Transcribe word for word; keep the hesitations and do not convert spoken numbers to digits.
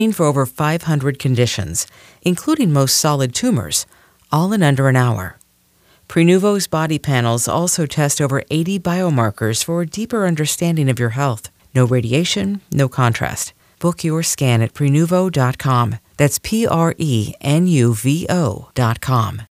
for over five hundred conditions, including most solid tumors, all in under an hour. Prenuvo's body panels also test over eighty biomarkers for a deeper understanding of your health. No radiation, no contrast. Book your scan at Prenuvo dot com. That's P R E N U V O dot com.